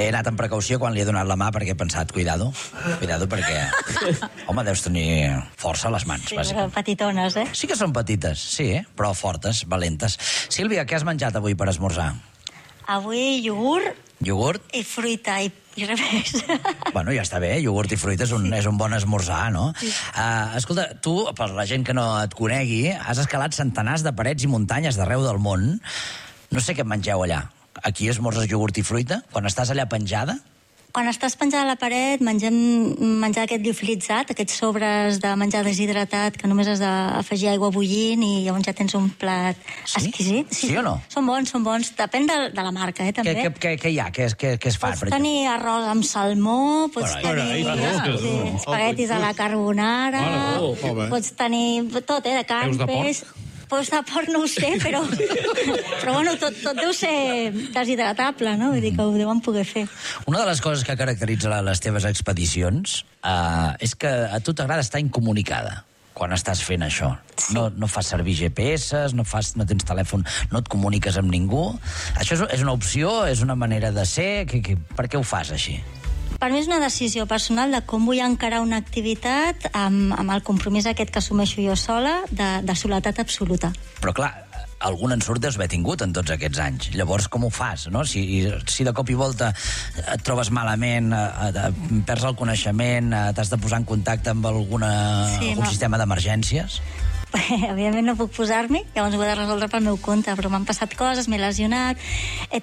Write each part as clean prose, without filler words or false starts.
He anat amb precaució quan li he donat la mà perquè he pensat, cuidado, perquè... Home, deus tenir força a les mans, Sí, bàsicament. petitones, Sí que són petites, sí, però fortes, valentes. Sílvia, què has menjat avui per esmorzar? Avui iogurt Iogurt? i fruita i res més. Bueno, ja està bé, iogurt i fruita és un bon esmorzar, no? Escolta, tu, per la gent que no et conegui, has escalat centenars de parets i muntanyes d'arreu del món. No sé què mengeu allà. Aquí esmorzes iogurt i fruita? Quan estàs allà penjada? Quan estàs penjada a la paret, mengem menjar aquest liofilitzat, aquests sobres de menjar deshidratat que només has d'afegir aigua bullint i llavors ja tens un plat exquisit. Sí o no? Són bons. Depèn de la marca, també. Què hi ha? Què es fa? Pots tenir arròs amb salmó, pots tenir espaguetis a la carbonara, pots tenir tot, de carn, peix... Pues de porc no ho sé, però bueno, tot deu ser deshidratable, no? Vull dir que ho deuen poder fer. Una de les coses que caracteritza les teves expedicions és que a tu t'agrada estar incomunicada quan estàs fent això. No fas servir GPS, no tens telèfon, no et comuniques amb ningú. Això és una opció, és una manera de ser? Per què ho fas així? Per mi és una decisió personal de com vull encarar una activitat amb el compromís aquest que assumeixo jo sola de soledat absoluta. Però clar, algun ensurt deus haver tingut en tots aquests anys. Llavors, com ho fas, no? Si de cop i volta et trobes malament, perds el coneixement, t'has de posar en contacte amb algun sistema d'emergències... Evidentment no puc posar-m'hi, llavors ho he de resoldre pel meu compte, però m'han passat coses, m'he lesionat, he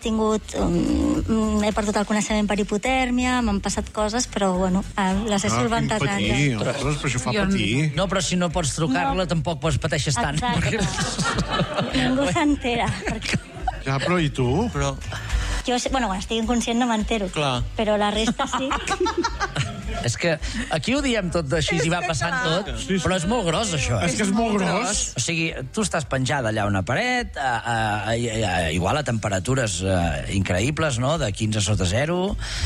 perdut el coneixement per hipotèrmia, m'han passat coses, però bueno, les he solventat allà. Però això fa patir. No, però si no pots trucar-la tampoc pateixes tant. Exacte. Ningú s'entera. Ja, però i tu? Jo, quan estic inconscient no m'entero, però la resta sí. És que aquí ho diem tot així i va passant tot, però és molt gros, això. És que és molt gros. O sigui, tu estàs penjada allà a una paret, igual a temperatures increïbles, no?, de 15 sota 0,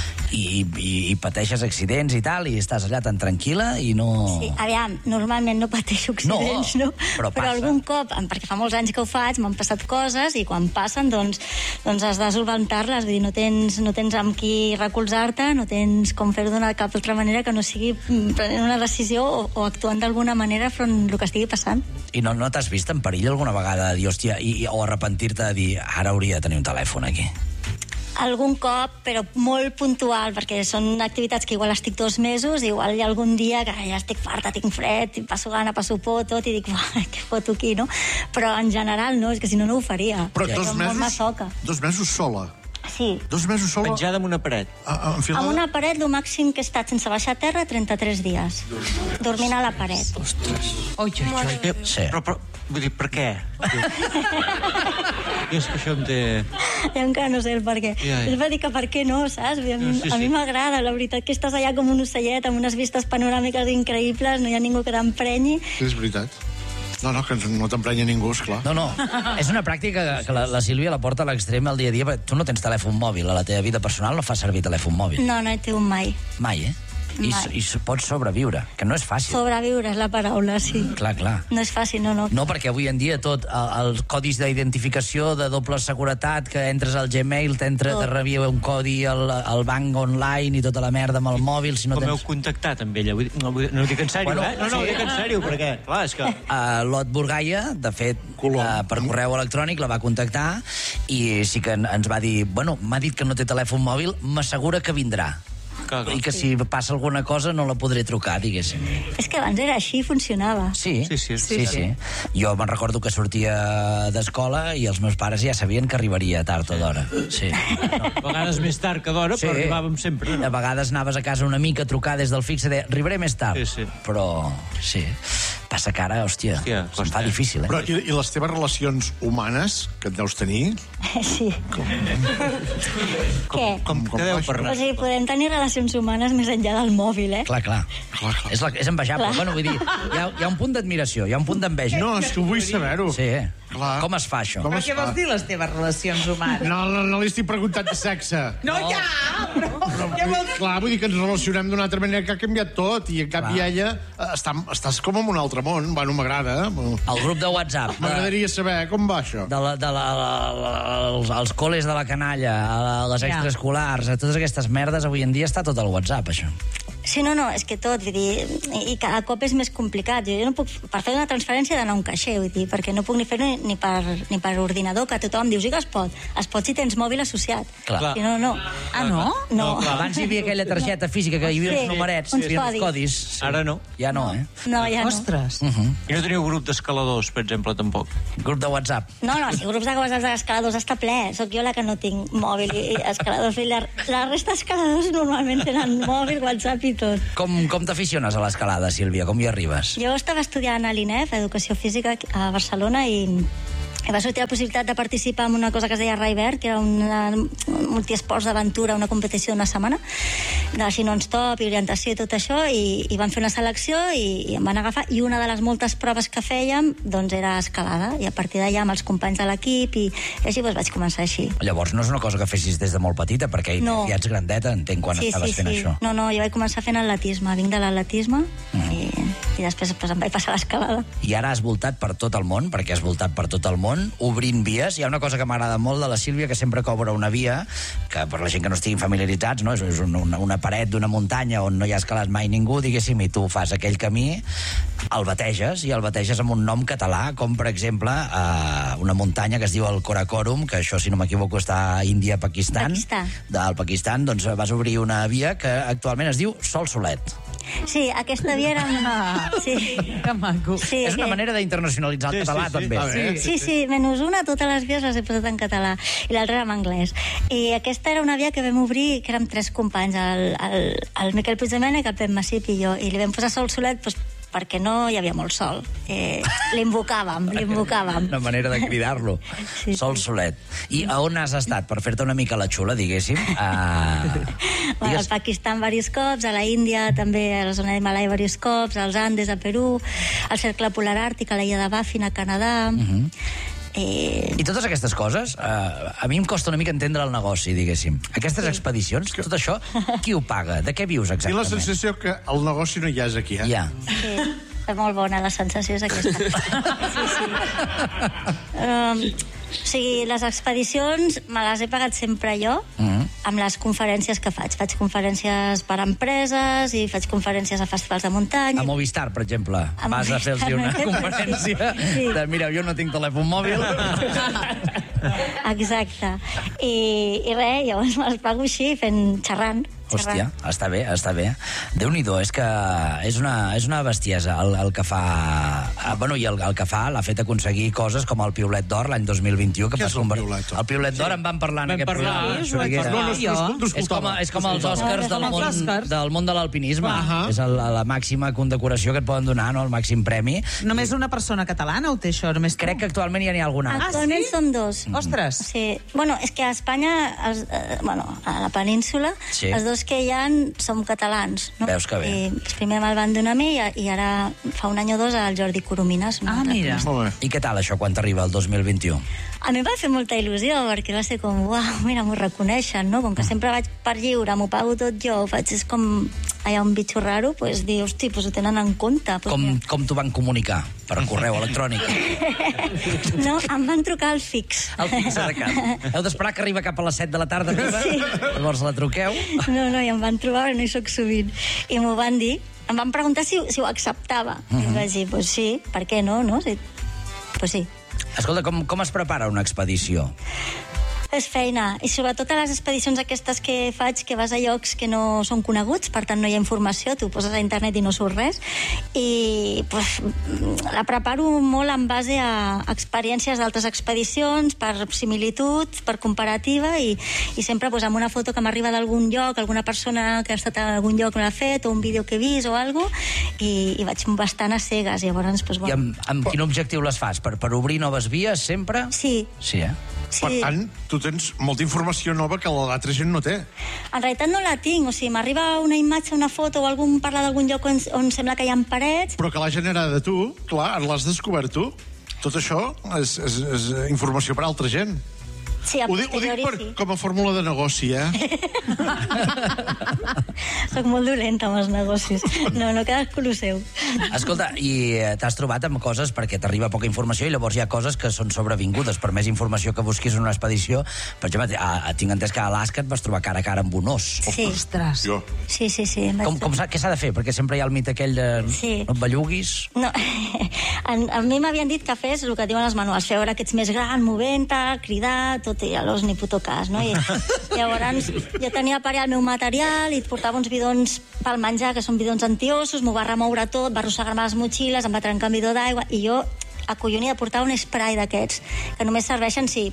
i pateixes accidents i tal, i estàs allà tan tranquil·la i no... Sí, aviam, normalment no pateixo accidents, no? Però algun cop, perquè fa molts anys que ho faig, m'han passat coses, i quan passen, doncs has de solventar-les, vull dir, no tens amb qui recolzar-te, no tens com fer-ho d'una cap altra manera que no sigui prenent una decisió o actuant d'alguna manera front el que estigui passant. I no t'has vist en perill alguna vegada de dir, hòstia, o arrepentir-te de dir, ara hauria de tenir un telèfon aquí? Algun cop, però molt puntual, perquè són activitats que igual estic 2 mesos, igual hi ha algun dia que ja estic farta, tinc fred, passo gana, passo por, tot, i dic, què foto aquí, no? Però en general no, és que si no, no ho faria. Però 2 mesos sola? Sí. 2 mesos sola? Penjada amb una paret? Amb una paret, el màxim que he estat sense baixar a terra, 33 dies. Dormint a la paret. Ostres. Sí. Però, vull dir, per què? És que això em té... Jo encara no sé el per què. És per dir que per què no, saps? A mi m'agrada, la veritat, que estàs allà com un ocellet, amb unes vistes panoràmiques increïbles, no hi ha ningú que t'emprenyi. És veritat. No, que no t'emprenya ningú, esclar. No, és una pràctica que la Sílvia la porta a l'extrem al dia a dia, perquè tu no tens telèfon mòbil, a la teva vida personal no fas servir telèfon mòbil. No he tingut mai. Mai, I pots sobreviure, que no és fàcil. Sobreviure és la paraula, sí. Clar. No és fàcil, no. No, perquè avui en dia tot, els codis d'identificació de doble seguretat, que entres al Gmail, te rebia un codi al banc online i tota la merda amb el mòbil, si no tens... Com heu contactat amb ella? No ho dic en sèrio, No ho dic en sèrio, perquè, clar, és que... Lot Burgaia, de fet, per correu electrònic la va contactar i sí que ens va dir, m'ha dit que no té telèfon mòbil, m'assegura que vindrà. I que si passa alguna cosa no la podré trucar, diguéssim. És que abans era així, funcionava. Sí. Jo me'n recordo que sortia d'escola i els meus pares ja sabien que arribaria tard o d'hora. Sí. A vegades més tard que d'hora, però arribàvem sempre. A vegades anaves a casa una mica a trucar des del fixe de arribaré més tard. Però, sí. Passa que ara, hòstia, se'n fa difícil, Però i les teves relacions humanes, que et deus tenir? Sí. Què? Com deu parlar? O sigui, podem tenir relacions humanes més enllà del mòbil, Clar. És envejable. Vull dir, hi ha un punt d'admiració, hi ha un punt d'enveja. No, és que vull saber-ho. Sí, Clar. Com es fa això? Però què vols dir, les teves relacions humanes? No li estic preguntant de sexe. No, ja! Però què vols dir? Clar, vull dir que ens relacionem d'una altra manera que ha canviat tot, i en canvi ella estàs com en un altre món. Bueno, m'agrada. El grup de WhatsApp. M'agradaria saber com va això. Els col·les de la canalla, a les extraescolars, a totes aquestes merdes, avui en dia està tot al WhatsApp, això. Sí, no, és que tot, vull dir, i cada cop és més complicat. Jo no puc, per fer una transferència, d'anar a un caixer, vull dir, perquè no puc ni fer-ho ni per ordinador, que tothom diu, sí que es pot si tens mòbil associat. Clar. I no. Ah, no? No. Abans hi havia aquella targeta física que hi havia uns numerets, uns codis. Sí. Ara no. Ja no, eh? No, ja no. Ostres. I no teniu grup d'escaladors, per exemple, tampoc? Grup de WhatsApp. No, si grups de WhatsApp d'escaladors està ple. Soc jo la que no tinc mòbil i escaladors. La resta d'escaladors normalment tenen mòbil, WhatsApp i tot. Com t'aficiones a l'escalada, Sílvia? Com hi arribes? Jo estava estudiant a l'INEF, Educació Física, a Barcelona, i va sortir la possibilitat de participar en una cosa que es deia Raivert, que era un multiesports d'aventura, una competició d'una setmana, d'així non-stop i orientació i tot això, i van fer una selecció i em van agafar, i una de les moltes proves que fèiem doncs era escalada, i a partir d'allà amb els companys de l'equip, i així doncs vaig començar així. Llavors no és una cosa que fessis des de molt petita, perquè ja ets grandeta, entenc, quan estaves fent això. No, jo vaig començar fent atletisme, vinc de l'atletisme, i després em vaig passar a l'escalada. I ara has voltat per tot el món, perquè has voltat per tot el món, obrint vies. Hi ha una cosa que m'agrada molt de la Sílvia, que sempre que obre una via, que per la gent que no estiguin familiaritzats, no? És una paret d'una muntanya on no hi ha escalat mai ningú, diguéssim, i tu fas aquell camí, el bateges, i el bateges amb un nom català, com per exemple una muntanya que es diu el Karakorum, que això, si no m'equivoco, està a Índia, Pakistan. Del Pakistan, doncs vas obrir una via que actualment es diu Sol Solet. Sí, aquesta via era Sí. Que maco. Sí, és una manera d'internacionalitzar el català, també. Sí, menys una, totes les vies les he posat en català, i l'altra era en anglès. I aquesta era una via que vam obrir, que érem 3 companys, el Miquel Puigdemont, el Pep Massip i jo, i li vam posar Sol Solet perquè no hi havia molt sol. L'invocàvem. Una manera de cridar-lo. Sí. Sol Solet. I a on has estat? Per fer-te una mica la xula, diguéssim. Al Pakistan diversos cops, a la Índia també, a la zona de Malai diversos cops, als Andes, a Perú, al Cercle Polar Àrtic, a l'illa de Baffin, a Canadà. I totes aquestes coses, a mi em costa una mica entendre el negoci, diguéssim. Aquestes expedicions, tot això, qui ho paga? De què vius exactament? I la sensació que el negoci no hi és aquí, eh? Ja. Sí, és molt bona, la sensació és aquesta. O sigui, les expedicions me les he pagat sempre jo, amb les conferències que faig. Faig conferències per a empreses i faig conferències a festivals de muntanya. A Movistar, per exemple, vas a fer-los una conferència de, mira, jo no tinc telèfon mòbil. Exacte. I res, llavors me les pago així, xerrant. Hòstia, està bé. Déu-n'hi-do, és que és una bestiesa el que fa... Bueno, i el que fa l'ha fet aconseguir coses com el Piolet d'Or l'any 2021. Què és el Piolet d'Or? El Piolet d'Or en van parlar en aquest programa. És com els Oscars del món de l'alpinisme. És la màxima condecoració que et poden donar, no? El màxim premi. Només una persona catalana ho té això? Crec que actualment ja n'hi ha alguna. Actualment són 2. Ostres! Sí. Bueno, és que a Espanya, a la península, els 2 que hi ha som catalans, no? Veus que bé. Primer me'l van donar a mi i ara fa un any o 2 el Jordi Coromines. Mira. I què tal això quan t'arriba el 2021? A mi em va fer molta il·lusió, perquè va ser com, uau, mira, m'ho reconeixen, no? Com que sempre vaig per lliure, m'ho pago tot jo, és com hi ha un bitxo raro, doncs dir, hosti, ho tenen en compte. Com t'ho van comunicar? Per correu electrònic? No, em van trucar al fix. Al fix de casa. Heu d'esperar que arriba cap a les 7 de la tarda, sí. Llavors la truqueu? No, i em van trobar, no hi soc sovint. I m'ho van dir, em van preguntar si ho acceptava. I vaig dir, pues sí, per què no? Pues sí. Escolta, com es prepara una expedició? És feina, i sobretot a les expedicions aquestes que faig, que vas a llocs que no són coneguts, per tant no hi ha informació, tu poses a internet i no surt res, i la preparo molt en base a experiències d'altres expedicions, per similitud, per comparativa, i sempre amb una foto que m'arriba d'algun lloc, alguna persona que ha estat a algun lloc me l'ha fet, o un vídeo que he vist o alguna cosa, i vaig bastant a cegues, llavors... I amb quin objectiu les fas? Per obrir noves vies, sempre? Sí. Sí, eh? Per tant, tu tens molta informació nova que l'altra gent no té. En realitat no la tinc, o sigui, m'arriba una imatge, una foto o algú parla d'algun lloc on sembla que hi ha parets. Però que l'ha generada tu, clar, l'has descobert tu. tot això és informació per a altra gent. Sí, a Ho dic com a fórmula de negoci, Soc molt dolenta amb els negocis. No, cadascú lo seu. Escolta, i t'has trobat amb coses perquè t'arriba poca informació i llavors hi ha coses que són sobrevingudes. Per més informació que busquis en una expedició, per exemple, tinc entès que a Alaska et vas trobar cara a cara amb un os. Sí. Ostres. Sí. Què s'ha de fer? Perquè sempre hi ha el mit aquell de no et belluguis. No, a mi m'havien dit que fes el que diuen els manuals, fer veure que ets més gran, movent-te, cridar, tot i a l'os ni puto cas, no? I llavors jo tenia per allà el meu material i et portava uns bidons pel menjar, que són bidons antiossos, m'ho va remoure tot, va arrossegar-me les motxilles, em va trencar un bidó d'aigua, i jo acollonida portava un spray d'aquests que només serveixen si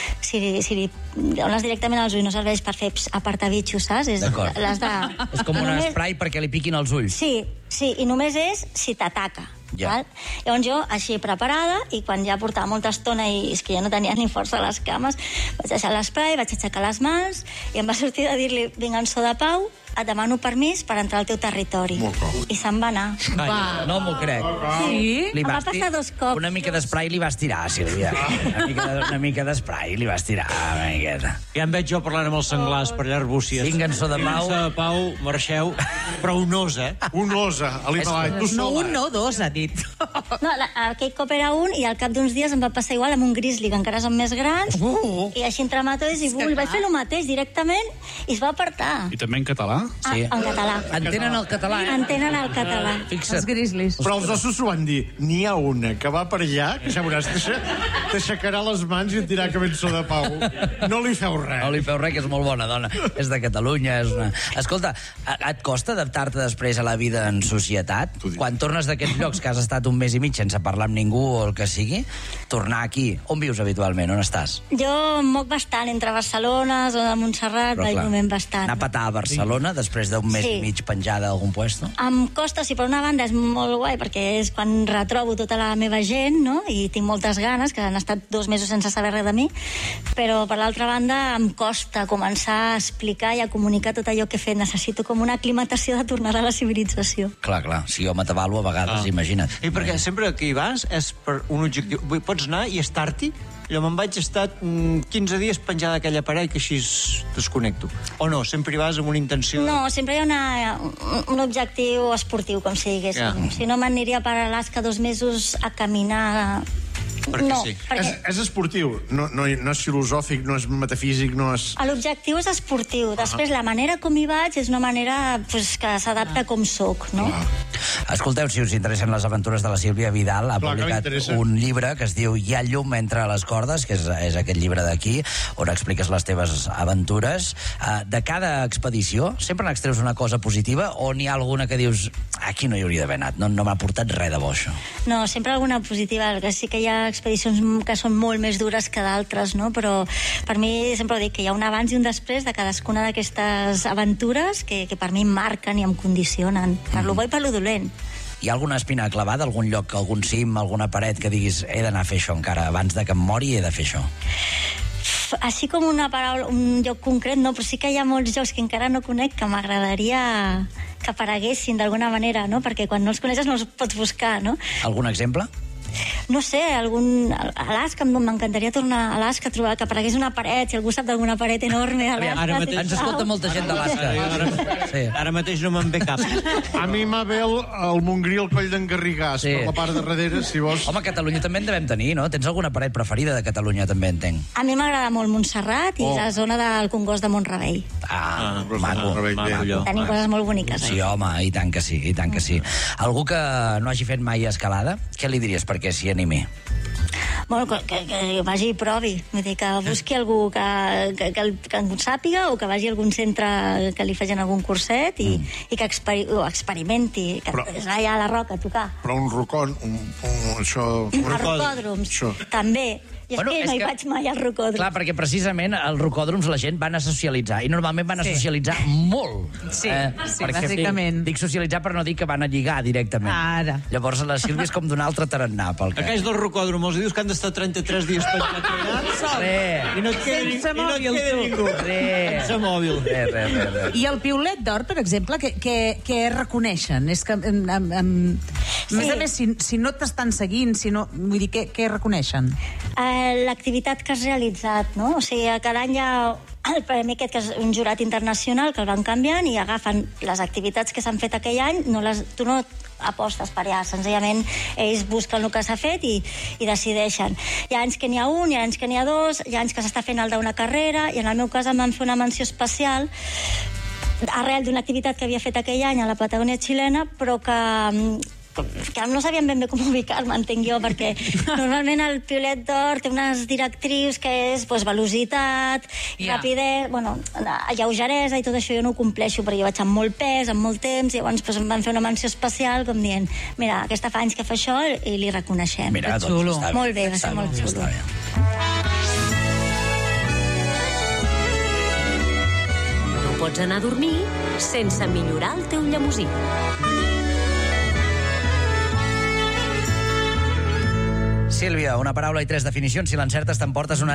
li dones directament als ulls, no serveix per fer apartar bitxos, saps? D'acord. És com un spray perquè li piquin els ulls. Sí, i només és si t'ataca. Ja. Llavors jo, així preparada, i quan ja portava molta estona i és que ja no tenia ni força a les cames, vaig deixar l'esprai, vaig aixecar les mans i em va sortir de dir-li: vinga, en so de pau, et demano permís per entrar al teu territori. I se'n va anar. No m'ho crec. Sí? Em va passar 2 cops. Una mica d'esprai li vas tirar, Sílvia. Una mica d'esprai li vas tirar, una miqueta. Ja em veig jo parlant amb els senglars per allà a Arbúcies. Vinga, en so de pau. En so de pau, marxeu. Però un os, Un os, a l'Himalai. No un, no dos, ha dit. No, aquell cop era un, i al cap d'uns dies em va passar igual amb un grizzly, que encara són més grans, i així entre matolls, i vaig fer el mateix directament, i es va apartar. I també en català? Sí. En català. Entenen el català, Entenen el català. Fixa't. Els grizzlies. Però els ossos s'ho van dir. N'hi ha una que va per allà, que ja veuràs, t'aixecarà les mans i et dirà que ben so de pau. No li feu res. No li feu res, que és molt bona dona. És de Catalunya. Escolta, et costa adaptar-te després a la vida en societat? Quan tornes d'aquests llocs que has estat un mes i mig sense parlar amb ningú o el que sigui, tornar aquí. On vius habitualment? On estàs? Jo em moc bastant entre Barcelona, zona de Montserrat, m'aïllomem bastant. Anar a petar a Barcelona després d'un mes i mig penjada a algun puesto? Em costa, per una banda és molt guai, perquè és quan retrobo tota la meva gent, no? I tinc moltes ganes, que han estat 2 mesos sense saber res de mi, però per l'altra banda em costa començar a explicar i a comunicar tot allò que he fet. Necessito com una aclimatació de tornar a la civilització. Clar, si jo m'atabalo a vegades, imagina't. I perquè sempre que hi vas és per un objectiu. Pots anar i estar-t'hi. Jo me'n vaig estar 15 dies penjada d'aquella paret que així desconnecto. O no, sempre hi vas amb una intenció... No, sempre hi ha un objectiu esportiu, com si diguéssim. Si no, m'aniria per Alaska 2 mesos a caminar... Perquè sí. És esportiu, no és filosòfic, no és metafísic, no és... L'objectiu és esportiu. Després, la manera com hi vaig és una manera que s'adapta com soc, no? Escolteu, si us interessen les aventures de la Sílvia Vidal, ha publicat un llibre que es diu Hi ha llum entre les cordes, que és aquest llibre d'aquí, on expliques les teves aventures. De cada expedició, sempre n'extreus una cosa positiva o n'hi ha alguna que dius aquí no hi hauria d'haver anat, no m'ha portat res de bo, això? No, sempre alguna positiva, que sí que hi ha expedicions que són molt més dures que d'altres, no? Però per mi sempre ho dic, que hi ha un abans i un després de cadascuna d'aquestes aventures que per mi em marquen i em condicionen, per lo bo i per lo dolent. Hi ha alguna espina clavada, algun lloc, algun cim, alguna paret que diguis he d'anar a fer això encara, abans de que em mori he de fer això? Així com una paraula, un lloc concret, no, però sí que hi ha molts llocs que encara no conec que m'agradaria que apareguessin d'alguna manera, no? Perquè quan no els coneixes no els pots buscar, no? Algun exemple? No sé, Alaska, m'encantaria tornar a Alaska, trobar que aparegués una paret, si algú sap d'alguna paret enorme a Alaska. Ens escolta molta gent d'Alaska. Ara mateix no me'n ve cap. A mi m'ha ve el Montgrí al Coll d'en Garrigàs, per la part de darrere, si vols. Home, a Catalunya també en devem tenir, no? Tens alguna paret preferida de Catalunya, també entenc. A mi m'agrada molt Montserrat i la zona del Congost de Mont-rebei. Maco. Tenim coses molt boniques. Sí, home, i tant que sí, i tant que sí. Algú que no hagi fet mai escalada, què li diries perquè s'hi animi? Bueno, que vagi i provi. Vull dir, que busqui algú que en sàpiga o que vagi a algun centre que li facin algun curset i que experimenti, que és allà a la roca a tocar. Però un rocón, això... A rocòdroms, també. I és que no hi vaig mai al rocòdrom. Clar, perquè precisament als rocòdroms la gent van a socialitzar, i normalment van a socialitzar molt. Sí, bàsicament. Dic socialitzar per no dir que van a lligar directament. Ara. Llavors la Sílvia és com d'un altre tarannà. Aquells del rocòdrom, els dius que han d'estar 33 dies penjats allà i no et queda ningú. Sense mòbil. I el piulet d'or, per exemple, què reconeixen? És que, a més, si no t'estan seguint, vull dir, què reconeixen? L'activitat que has realitzat, no? O sigui, cada any hi ha el premi aquest, que és un jurat internacional, que el van canviant i agafen les activitats que s'han fet aquell any, tu no apostes per allà, senzillament ells busquen el que s'ha fet i decideixen. Hi ha anys que n'hi ha un, hi ha anys que n'hi ha dos, hi ha anys que s'està fent el d'una carrera, i en el meu cas em van fer una menció especial arrel d'una activitat que havia fet aquell any a la Patagònia xilena, però que no sabien ben bé com ubicar-me, entenc jo, perquè normalment el piulet d'or té unes directrius que és velocitat, rapidesa, lleugeresa i tot això jo no ho compleixo, perquè jo vaig amb molt pes, amb molt temps, i llavors em van fer una menció especial com dient, mira, aquesta fa anys que fa això i li reconeixem. Mira, xulo. Molt bé, va ser molt xulo. No pots anar a dormir sense millorar el teu llemosí. Sílvia, una paraula i 3 definicions. Si l'encertes, t'emportes una